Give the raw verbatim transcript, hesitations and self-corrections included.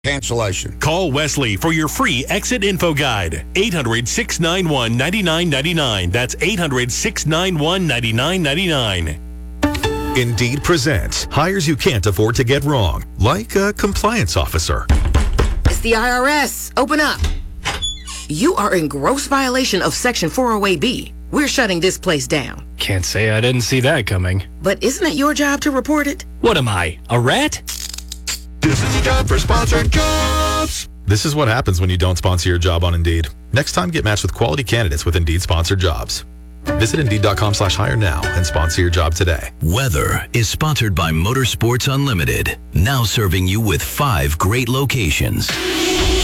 cancellation. Call Wesley for your free exit info guide. eight hundred, six nine one, nine nine nine nine. That's eight hundred, six nine one, nine nine nine nine. Indeed presents hires you can't afford to get wrong, like a compliance officer. It's the I R S. Open up. You are in gross violation of Section four oh eight B. We're shutting this place down. Can't say I didn't see that coming. But isn't it your job to report it? What am I, a rat? This is the job for sponsored jobs. This is what happens when you don't sponsor your job on Indeed. Next time, get matched with quality candidates with Indeed sponsored jobs. Visit Indeed.com slash hire now and sponsor your job today. Weather is sponsored by Motorsports Unlimited, now serving you with five great locations.